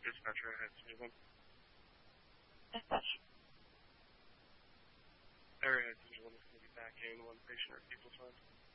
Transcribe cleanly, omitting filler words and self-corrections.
Dispatcher, I had to one. Dispatch. Area to one is going to be back in one patient or people's one.